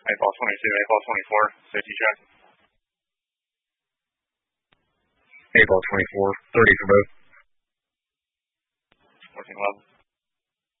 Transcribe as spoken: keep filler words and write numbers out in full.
eight ball twenty-two, eight ball twenty-four, safety check. eight ball twenty-four, thirty for both. fourteen eleven.